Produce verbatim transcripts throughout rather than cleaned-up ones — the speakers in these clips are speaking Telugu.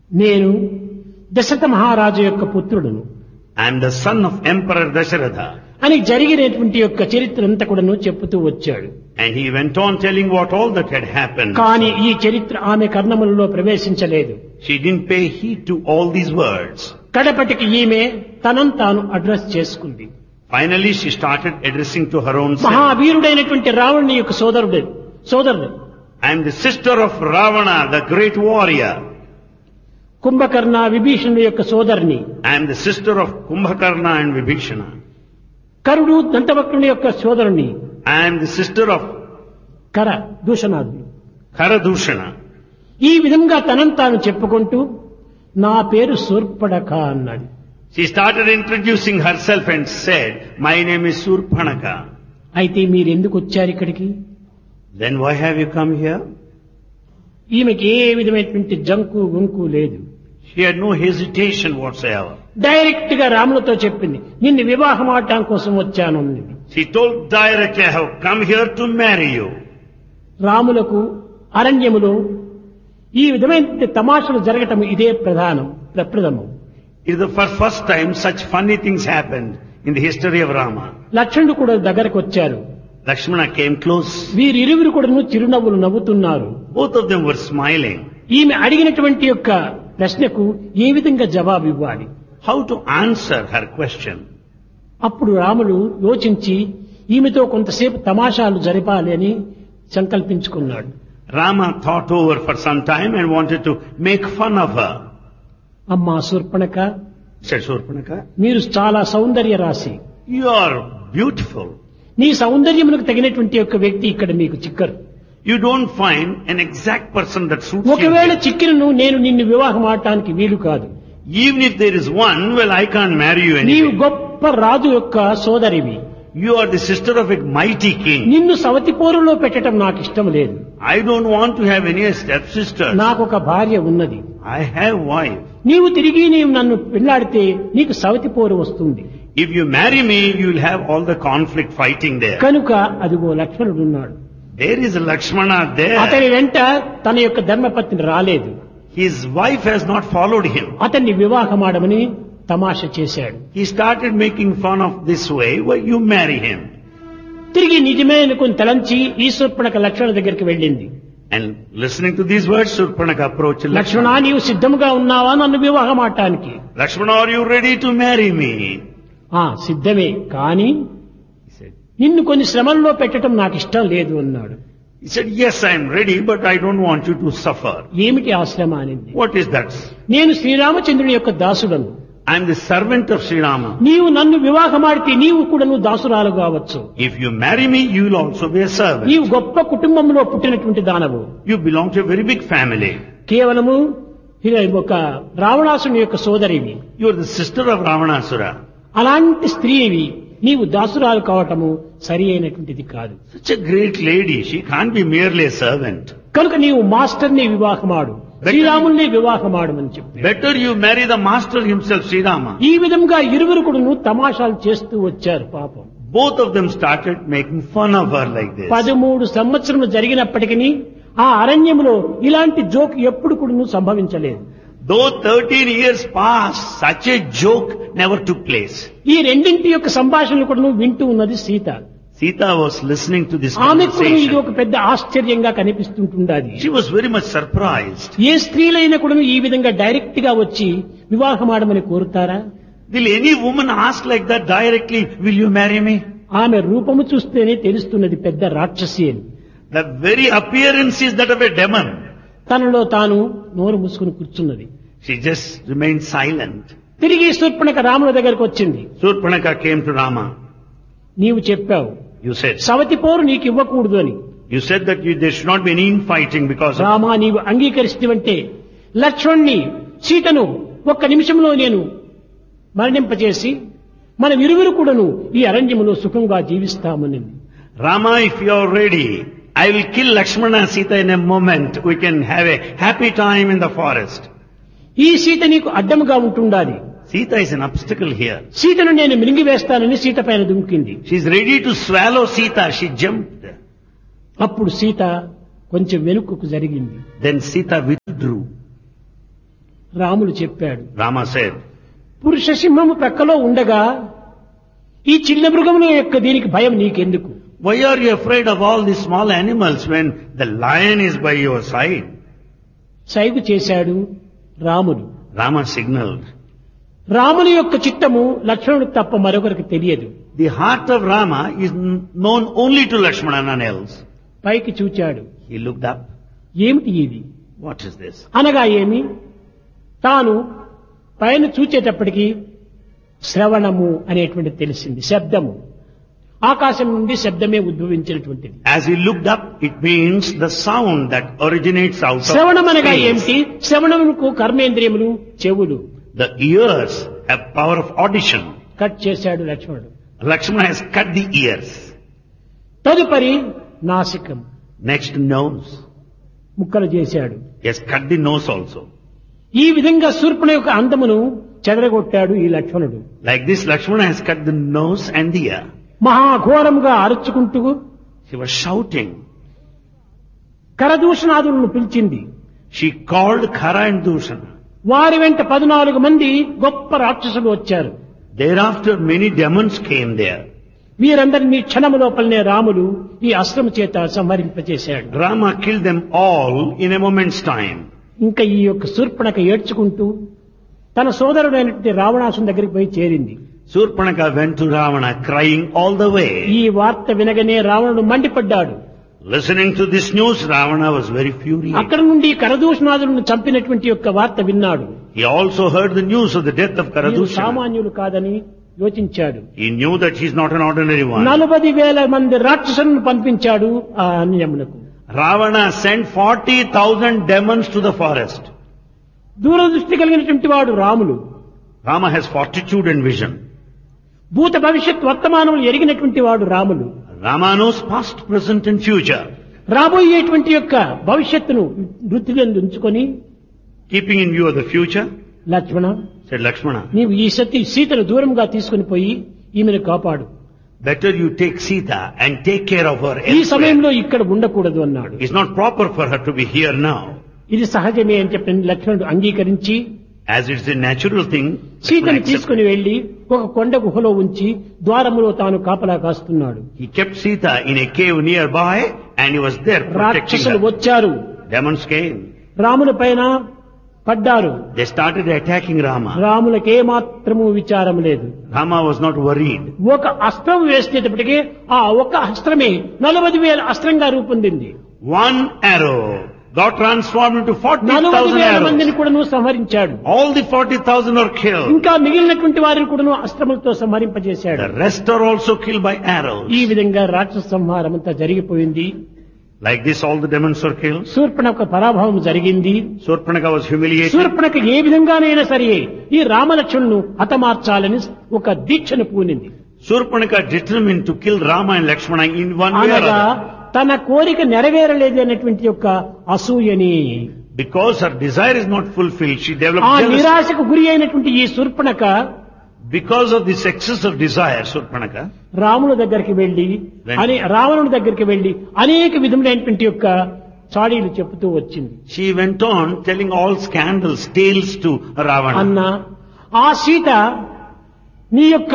నేను దశరథ మహారాజు యొక్క పుత్రుడును, I am the son of Emperor Dasharatha. అని జరిగినటువంటి యొక్క చరిత్ర అంతా కూడాను చెప్పుతూ వచ్చాడు. And he went on telling what all that had happened. కానీ ఈ చరిత్ర ఆమె కర్ణములలో ప్రవేశించలేదు. She didn't pay heed to all these words. కడపటికి ఈమె తనను తాను అడ్రస్ చేసుకుంది. Finally, she started addressing to her own self. మహావీరుడైనటువంటి రావణుని యొక్క సోదరుడు సోదరుడు I am the sister of Ravana, the great warrior. Kumbhakarna విభీషణుడి యొక్క సోదరుని. I am the sister of Kumbhakarna and Vibhishana. కరుడు దంతవక్రుని యొక్క సోదరుని. I am the sister of కర దూషణాదుని. Karadushana. ఈ విధంగా తనను తాను చెప్పుకుంటూ నా పేరు శూర్పణఖ అన్నాడు. She started introducing herself and said, my name is Surpanaka. అయితే మీరెందుకు వచ్చారు ఇక్కడికి? Then why have you come here? ఈమెకి ఏ విధమైనటువంటి జంకు గుంకు లేదు. She had no hesitation whatsoever. Direct గా రాములతో చెప్పింది, నిన్ను వివాహం ఆడటం కోసం వచ్చాను అంది. She told directly, I have come here to marry you. రాములకు అరణ్యములో ఈ విధమైన తమాషలు జరగటం ఇదే ప్రధానం ప్రప్రథమం. It is the first, first time such funny things happened in the history of Rama. లక్ష్మణుడు కూడా దగ్గరకు వచ్చారు. Lakshmana came close. వీరిరువురు కూడా చిరునవ్వులు నవ్వుతున్నారు. Both of them were smiling. ఈమె అడిగినటువంటి యొక్క ప్రశ్నకు ఏ విధంగా జవాబు ఇవ్వాలి? How to answer her question? అప్పుడు రాముడు యోచించి ఈమెతో కొంతసేపు తమాషాలు జరపాలి అని సంకల్పించుకున్నాడు. Rama thought over for some time and wanted to make fun of her. అమ్మా శూర్పణఖ, Said Surpanaka, మీరు చాలా సౌందర్య రాశి. you are beautiful. నీ సౌందర్యమునకు తగినటువంటి యొక్క వ్యక్తి ఇక్కడ మీకు చిక్కరు. You don't find an exact person that suits ఒకవేళ you. చిక్కినను నేను నిన్ను వివాహం ఆడటానికి వీలు కాదు. Even if there is one, well, I can't marry you నీవు anyway. గొప్ప రాజు యొక్క సోదరివి. You are the sister of a mighty king. నిన్ను సవతి పోరులో పెట్టడం నాకు ఇష్టం లేదు. I don't want to have any stepsisters. నాకు ఒక భార్య ఉన్నది. I have wife. నీవు తిరిగి నీవు నన్ను పెళ్లాడితే నీకు సవతి పోరు వస్తుంది. If you marry me, you will have all the conflict fighting there. కనుక అదిగో లక్ష్మణుడు ఉన్నాడు. There is a Lakshmana there. అతని వెంట తన యొక్క ధర్మపత్ని రాలేదు. His wife has not followed him. అతన్ని వివాహమాడమని తమాషా చేశాడు. He started making fun of this way, well, you marry him. తిరిగి నిజమే అనుకుని తలంచి ఈ శూర్పణఖ లక్ష్మణ దగ్గరికి వెళ్ళింది. And listening to these words, Surpanaka approached Lakshmana, Lakshmana. నీవు సిద్ధంగా ఉన్నావా నన్ను వివాహం ఆడటానికి? Lakshmana, are you ready to marry me? ఆ సిద్ధమే, కానీ He said, నిన్ను కొన్ని శ్రమల్లో పెట్టడం నాకు ఇష్టం లేదు అన్నాడు. he said, yes, I am ready, but I don't want you to suffer. ఏమిటి ఆ శ్రమ అనింది. What is that? నేను శ్రీరామచంద్రుని యొక్క దాసుడను. I am the servant of Sri Rama. నీవు నన్ను వివాహమాడితే నీవు కూడా నువ్వు దాసురాలు కావచ్చు. If you marry me, you will also be a servant. నీవు గొప్ప కుటుంబంలో పుట్టినటువంటి దానవు. You belong to a very big family. కేవలము ఇక ఒక రావణాసుని యొక్క సోదరివి. You are the sister of Ravanasura. అలాంటి స్త్రీవి నీవు దాసురాలు కావటము సరి అయినటువంటిది కాదు. Such a great lady, she can't be merely a servant. కనుక నీవు మాస్టర్ని వివాహమాడు, శ్రీరాముల్ని వివాహమాడమని చెప్పి Better you marry the master himself, Sri Rama. ఈ విధంగా ఇరువురు కూడా తమాషాలు చేస్తూ వచ్చారు. పాపం Both of them started making fun of her like this. పదమూడు సంవత్సరములు జరిగినప్పటికీ ఆ అరణ్యములో ఇలాంటి జోక్ ఎప్పుడు కూడా సంభవించలేదు. Though thirteen years passed, such a joke never took place. ఈ రెండింటి యొక్క సంభాషణలు కూడా వింటూ ఉన్నది Sita. Sita was listening to this ఆమెకు కూడా ఇది conversation. ఒక పెద్ద ఆశ్చర్యంగా కనిపిస్తుంటుండాది. She was very much surprised. ఏ స్త్రీలైనా కూడా ఈ విధంగా డైరెక్ట్ గా వచ్చి వివాహమాడమని కోరుతారా? Will any woman ask like that directly, will you marry me? ఆమె రూపము చూస్తేనే తెలుస్తున్నది పెద్ద రాక్షసి అని. The very appearance is that of a demon. తనలో తాను నోరు మూసుకుని కూర్చున్నది. She just remained silent. తిరిగి శూర్పణఖ రాముల దగ్గరకు వచ్చింది. Surpanaka came to Rama. నీవు చెప్పావు You said, సవతి పోరు నీకు ఇవ్వకూడదు అని. you said that you, there should not be any infighting because of... Rama, నీవు అంగీకరిస్తేవంటే లక్ష్మణ్ణి సీతను ఒక్క నిమిషంలో నేను మరణింపచేసి మన ఇరువురు కూడాను ఈ అరణ్యములో సుఖంగా జీవిస్తామని. Rama, if you are ready, I will kill Lakshmana and Sita in a moment. We can have a happy time in the forest. ఈ సీత నీకు అడ్డముగా ఉంటుండాలి. Sita is an obstacle here. సీతను నేను మింగివేస్తానని సీత పైన దుంకింది. She is ready to swallow Sita. She jumped. అప్పుడు సీత కొంచెం వెనుకకు జరిగింది. Then Sita withdrew. రాములు చెప్పాడు, Rama said, పురుష సింహము ప్రక్కలో ఉండగా ఈ చిన్న మృగముల యొక్క దీనికి భయం నీకెందుకు? why are you afraid of all these small animals when the lion is by your side? సైగు చేశాడు రాముడు. Rama signaled. రాముని యొక్క చిత్తము లక్ష్మణుడికి తప్ప మరొకరికి తెలియదు. The heart of Rama is known only to Lakshmana and none else. పైకి చూచాడు. He looked up. ఏమిటి ఇది What is this? అనగా ఏమి? తాను పైన చూచేటప్పటికి శ్రవణము అనేటువంటిది తెలిసింది, శబ్దము. ఆకాశం నుండి శబ్దమే ఉద్భవించినటువంటిది. As he looked up, it means the sound that originates out of శ్రవణం అనగా space. ఏమిటి? శ్రవణముకు కర్మేంద్రియములు చెవులు. The ears have power of audition. Cut చేశాడు లక్ష్మణుడు. Lakshmana has cut the ears. తదుపరి నాసికం, Next, nose. ముక్కలు చేశాడు. He has cut the nose also. ఈ విధంగా శూర్పణ యొక్క అందమును చెదరగొట్టాడు ఈ లక్ష్మణుడు. Like this, Lakshmana has cut the nose and the ear. మహాఘోరముగా అరుచుకుంటూ She was shouting. కరదూషణాదులను పిలిచింది. She called Khara and Dushana. వారి వెంట పద్నాలుగు మంది గొప్ప రాక్షసులు వచ్చారు. Thereafter, many demons came there. వీరందరినీ క్షణము లోపలనే రాముడు ఈ అస్త్రము చేత సంహరింపచేశాడు. Rama killed them all in a moment's time. ఇంకా ఈ యొక్క శూర్పణక ఏడ్చుకుంటూ తన సోదరుడైనటువంటి రావణాసుని దగ్గరికి పోయి చేరింది. Surpanaka went to Ravana crying all the way. ఈ వార్త వినగానే రావణుడు మండిపడ్డాడు. Listening to this news, Ravana was very furious. అక్కడ నుండి కరదూషణాదులను చంపినటువంటి యొక్క వార్త విన్నాడు. He also heard the news of the death of వీరు Karadushana. సామాన్యులు కాదని యోచించాడు. He knew that he is not an ordinary one. నలభై వేల మంది రాక్షసులను పంపించాడు ఆ అన్యమునకు. Ravana sent forty thousand demons to the forest. దూరదృష్టి కలిగినటువంటి వాడు Ramulu. Rama has fortitude and vision. భూత భవిష్యత్ వర్తమానములు ఎరిగినటువంటి వాడు Ramulu. Rama knows past, present and future. రాబోయేటువంటి యొక్క భవిష్యత్తును వృత్తిలో ఉంచుకొని Keeping in view of the future, Lakshmana, said Lakshmana, నీవు ఈ సతి సీతను దూరంగా తీసుకుని పోయి ఈమెను కాపాడు. better you take Sita and take care of her ఈ elsewhere. సమయంలో ఇక్కడ ఉండకూడదు అన్నాడు. It's not proper for her to be here now. ఇది సహజమే అని చెప్పి లక్ష్మణుడు అంగీకరించి As it's a natural thing, సీతను Lakshmana తీసుకుని accepted. వెళ్లి ఒక కొండ గుహలో ఉంచి ద్వారములో తాను కాపలా కాస్తున్నాడు. He kept Sita in a cave nearby and he was there protecting రాక్షసులు her. వచ్చారు, Demons came. రాముల పైన పడ్డారు. They started attacking Rama. రాములకే మాత్రము విచారం లేదు. Rama was not worried. ఒక అస్త్రం వేసేటప్పటికే ఆ ఒక అస్త్రమే నలభై వేల అస్త్రంగా రూపొందింది. One arrow got transformed into forty నలభై thousand వేల మందిని arrows. కూడాను సంహరించాడు. All the forty thousand are killed. ఇంకా మిగిలినటువంటి వారిని కూడాను అస్త్రములతో సంహరింపజేశాడు. The rest are also killed by arrows. ఈ విధంగా రాక్షస సంహారం అంతా జరిగిపోయింది. Like this, all the demons were killed. Shurpanakha పరాభవం జరిగింది. Surpanaka was humiliated. శూర్పణఖ ఏ విధంగానైనా సరే ఈ రామలక్ష్మణులను హతమార్చాలని ఒక దీక్షను పూనింది. Surpanaka determined to kill Rama and Lakshmana in one way or అనగా other. తన కోరిక నెరవేరలేదు అనేటువంటి యొక్క అసూయని, Because her desire is not fulfilled, she ఆ developed jealousy. నిరాశకు గురి అయినటువంటి ఈ Shurpanakha Because of this excess of desire, Surpanaka, రాముల దగ్గరికి వెళ్లి అని రావణుడి దగ్గరికి వెళ్లి అనేక విధములైనటువంటి యొక్క చాడీలు చెబుతూ వచ్చింది. she went on telling all scandals, tales to Ravana. అన్న ఆ సీత నీ యొక్క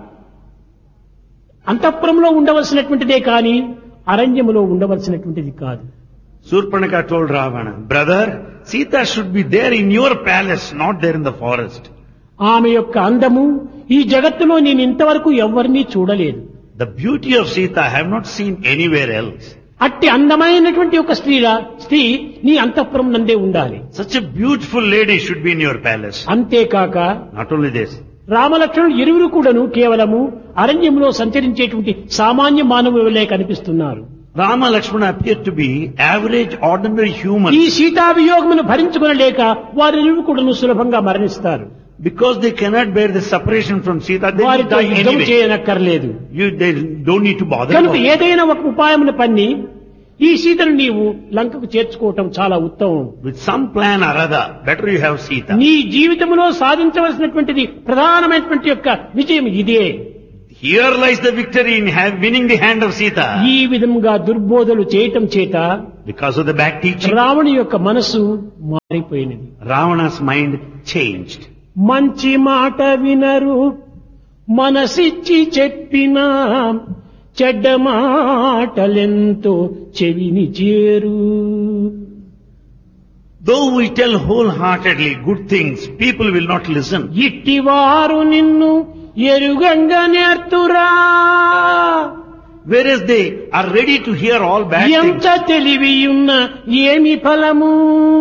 అంతఃపురంలో ఉండవలసినటువంటిదే కాని అరణ్యములో ఉండవలసినటువంటిది కాదు. Surpanaka told Ravana, brother, Sita should be there in your palace, not there in the forest. ఆమె యొక్క అందము ఈ జగత్తులో నేను ఇంతవరకు ఎవరినీ చూడలేదు. The beauty of Sita I have not seen anywhere else. అట్టి అందమైనటువంటి ఒక స్త్రీలా స్త్రీ నీ అంతఃపురం నందే ఉండాలి. Such a beautiful lady should be in your palace. అంతేకాక Not only this, రామలక్ష్మణులు ఇరువురు కూడాను కేవలము అరణ్యంలో సంచరించేటువంటి సామాన్య మానవులే కనిపిస్తున్నారు. Rama Lakshmana appear to be average, ordinary ఈ humans. సీతావియోగమును భరించుకొనలేక వారిరువురు కూడాను సులభంగా మరణిస్తారు. Because they cannot bear the separation from Sita, they will వారితో die యుద్ధం anyway. చేయనక్కర్లేదు. You, they don't need to bother కనుక about it. ఏదైనా ఒక ఉపాయమును పన్ని ఈ సీతను నీవు లంకకు చేర్చుకోవటం చాలా ఉత్తమం. With some plan or other, better you have Sita. నీ జీవితంలో సాధించవలసినటువంటిది ప్రధానమైనటువంటి యొక్క విజయం ఇదే. Here lies the victory in have, winning the hand of Sita. ఈ విధంగా దుర్బోధలు చేయటం చేత Because of the bad teaching, రావణుని యొక్క మనసు మారిపోయినది. Ravana's mind changed. మంచి మాట వినరు మనసిచ్చి చెప్పినా చెడ్డ మాటలెంతో చెవిని చేరు. Though we tell wholeheartedly good things, people will not listen. ఇట్టివారు నిన్ను ఎరుగంగా నేర్తురా. Whereas they are ready to hear all bad ఎంత things. తెలివియున్న ఏమి ఫలము.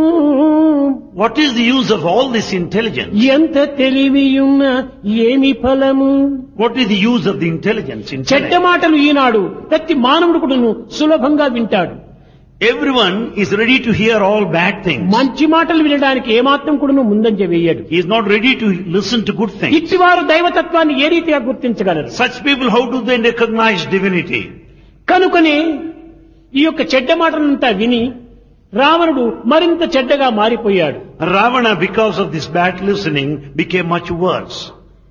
What is the use of all this intelligence? ఎంత తెలివియున్న ఏమి ఫలము. What is the use of the intelligence? చెడ్డ Intellect? మాటలు ఈనాడు ప్రతి మానవుడు కూడాను సులభంగా వింటాడు. Everyone is ready to hear all bad things. మంచి మాటలు వినడానికి ఏమాత్రం కూడాను ముందంజ వేయడు. He is not ready to listen to good things. ఇట్టివారు దైవతత్వాన్ని ఏ రీతిగా గుర్తించగలరు. Such people, how do they recognize divinity? కనుకనే ఈ యొక్క చెడ్డ మాటలంతా విని రావణుడు మరింత చెడ్డగా మారిపోయాడు. Ravana, because of this bad listening, became much worse.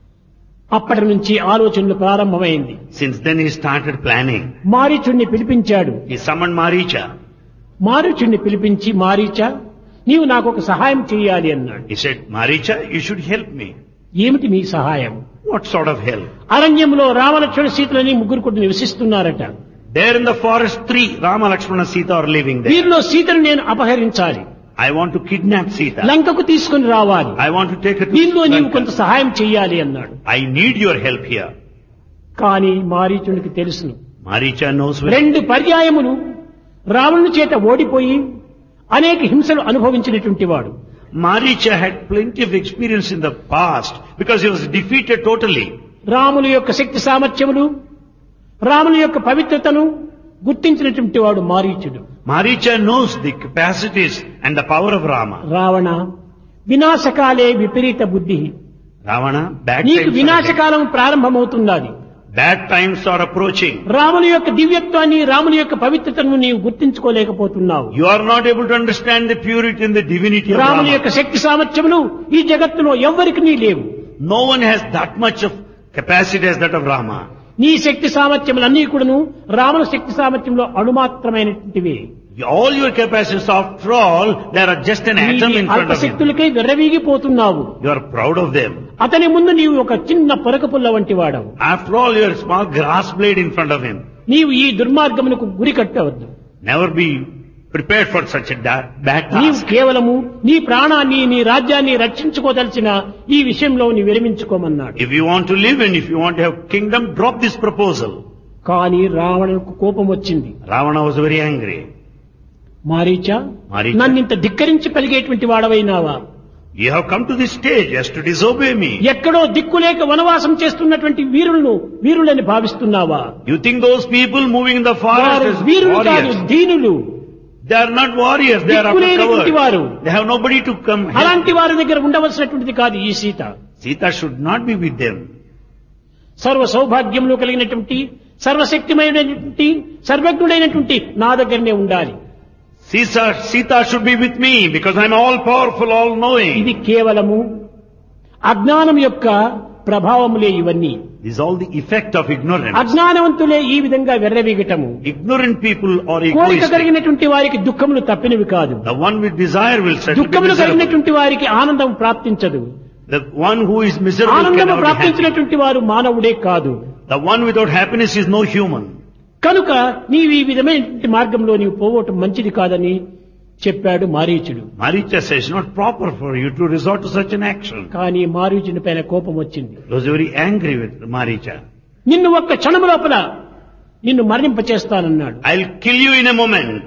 అప్పటి నుంచి ఆలోచనలు ప్రారంభమైంది. Since then he started planning. మారీచుడిని పిలిపించాడు. He summoned Maricha. మారీచుడిని పిలిపించి, మారీచా నీవు నాకు ఒక సహాయం చేయాలి అన్నాడు. He said, Maricha, you should help me. ఏమిటి మీ సహాయం? What sort of help? అరణ్యంలో రామలక్ష్మణ సీతలని ముగ్గురు కూడా నివసిస్తున్నారట. There in the forest, three Rama, Lakshmana, Sita are living there. వీరిలో సీతను నేను అపహరించాలి. I want to kidnap Sita. లంకకు తీసుకుని రావాలి. I want to take her దీనిలో to నీవు కొంత Lanka. సహాయం చెయ్యాలి అన్నాడు. I need your help here. కానీ మారీచుడికి తెలుసును, Maricha knows well. రెండు పర్యాయములు రావణుని చేత ఓడిపోయి అనేక హింసలు అనుభవించినటువంటి వాడు. Maricha had plenty of experience in the past because he was defeated totally. రాముని యొక్క శక్తి సామర్థ్యములు, రాముని యొక్క పవిత్రతను గుర్తించినటువంటి వాడు మారీచుడు. Maricha knows the capacities and the power of Rama. Ravana వినాశకాలే విపరీత బుద్ధి. Ravana, bad నీకు times are వినాశకాలం ప్రారంభమవుతున్నది. Bad times are approaching. రాముని యొక్క దివ్యత్వాన్ని, రాముని యొక్క పవిత్రతను నీవు గుర్తించుకోలేకపోతున్నావు. You are not able to understand the purity and the divinity of రాముని Rama. యొక్క శక్తి సామర్థ్యములు ఈ జగత్తులో ఎవ్వరికి నీ లేవు. No one has that much of capacity as that of Rama. నీ శక్తి సామర్థ్యములన్నీ కూడాను రాముని శక్తి సామర్థ్యంలో అణుమాత్రమైనటువంటివి. All your capacities, after all, there are just an atom in front of him. అల్పశక్తులకై విర్రవీగిపోతున్నావు. You are proud of them. అతని ముందు నీవు ఒక చిన్న పొరక పుల్ల వంటి వాడవు. After all, you are a small grass blade in front of him. నీవు ఈ దుర్మార్గమునకు గురి కట్టవద్దు. Never be prepared for such a da- bad నీవు task. కేవలము నీ ప్రాణాన్ని, నీ రాజ్యాన్ని రక్షించుకోదలిచిన ఈ విషయంలో నీ విరమించుకోమన్నాడు. If you want to live and if you want to have kingdom, drop this proposal. కానీ రావణుకు కోపం వచ్చింది. Ravana was very angry. Maricha, Maricha. నన్నింత ధిక్కరించి పలిగేటువంటి వాడవైనావా? You have come to this stage as to disobey me. ఎక్కడో దిక్కులేక వనవాసం చేస్తున్నటువంటి వీరులను వీరులని భావిస్తున్నావా? You think those people moving in the forest వారు as వీరులు కాదు, warriors? దీనులు. They are not warriors. They are దిక్కులేనటువంటి వారు. undercover. They have nobody to come help. అలాంటి వారి దగ్గర ఉండవలసినటువంటిది కాదు ఈ Sita. Sita should not be with them. సర్వ సౌభాగ్యములు కలిగినటువంటి, సర్వశక్తిమైనటువంటి, సర్వజ్ఞుడైనటువంటి నా దగ్గరనే ఉండాలి. Sita, Sita should be with me because I am all powerful, all knowing. ఇది కేవలము అజ్ఞానం యొక్క ప్రభావములే ఇవన్నీ. This is all the effect of ignorance. అజ్ఞానవంతులే ఈ విధంగా వెర్రవీగటము. Ignorant people are కోరిక egoistic. కలిగినటువంటి వారికి దుఃఖములు తప్పినవి కాదు. The one with desire will certainly be దుఃఖములు miserable. కలిగినటువంటి వారికి ఆనందం ప్రాప్తించదు. The one who is miserable ఆనందము cannot be happy. ప్రాప్తించినటువంటి వారు మానవుడే కాదు. The one without happiness is no human. కనుక నీవు ఈ విధమైనటువంటి మార్గంలో నీవు పోవటం మంచిది కాదని చెప్పాడు మారీచుడు. Maricha says it's not proper for you to resort to such an action. కానీ మారీచుని పైన కోపం వచ్చింది. He was very angry with Maricha. నిన్ను ఒక్క క్షణం లోపల నిన్ను మరణింపచేస్తానన్నాడు. I'll kill you in a moment.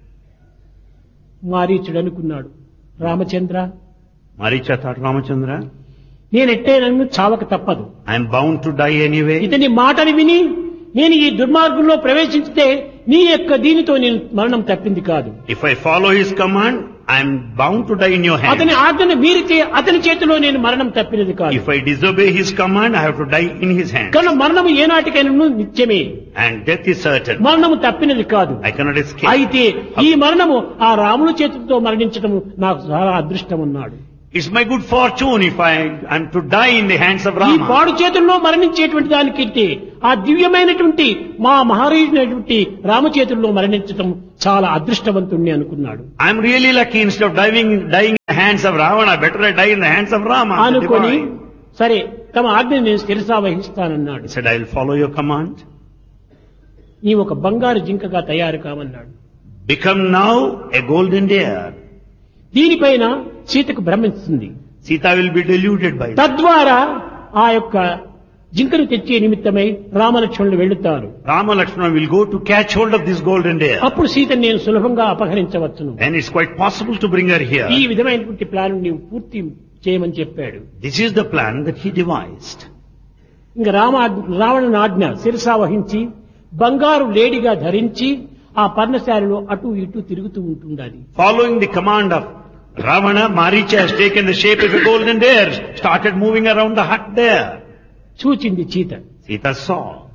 మారీచుడు అనుకున్నాడు, రామచంద్ర, Maricha thought, Ramachandra, నేనెట్టే నన్ను చావక తప్పదు. I'm bound to die anyway. ఇతని మాటని విని నేను ఈ దుర్మార్గంలో ప్రవేశించితే నీ యొక్క దీనితో నేను మరణం తప్పింది కాదు. If I follow his command, I'm bound to die in your అతని hands. ఆజ్ఞను మీరితే అతని చేతిలో నేను మరణం తప్పినది కాదు. If I disobey his command, I have to die in his hands. కనుక మరణము ఏనాటికైనా నిత్యమే. And death is certain. మరణము తప్పినది కాదు. I cannot escape. అయితే ఈ మరణము ఆ రాముని చేతితో మరణించడం నాకు చాలా అదృష్టం అన్నాడు. It's my good fortune if I am to die in the hands of ఈ Rama. పాడు చేతుల్లో మరణించేటువంటి దానికంటే ఆ దివ్యమైనటువంటి మా మహారాజునటువంటి రామచేతుల్లో మరణించటం చాలా అదృష్టవంతుణ్ణి అనుకున్నాడు. I'm really lucky instead of dying, dying in the hands of Ravana, better I die in the hands of Rama. the అనుకొని divine. సరే తమ ఆజ్ఞ నేను శిరసా వహిస్తానన్నాడు. He said, I will follow your command. నీ ఒక బంగారు జింకగా తయారు కావన్నాడు. Become now a golden deer. దీనిపైన సీతకు భ్రమిస్తుంది. Sita will be deluded by that. తద్వారా ఆ యొక్క జింకను తెచ్చే నిమిత్తమై రామలక్ష్మణులు వెళ్తారు. Rama Lakshmana will go to catch hold of this golden deer. అప్పుడు సీతను నేను సులభంగా అపహరించవచ్చును. And it's quite possible to bring her here. ఈ విధమైనటువంటి ప్లాన్ నీవు పూర్తి చేయమని చెప్పాడు. This is the plan that he devised. ఇంకా రామ రావణుని ఆజ్ఞ శిరసా వహించి బంగారు లేడిగా ధరించి ఆ పర్ణశాలలో అటు ఇటు తిరుగుతూ ఉంటుండాలి. Following the command of Ravana, Maricha has taken the shape of a golden deer, started moving around the hut there. చూచింది సీత. Sita saw.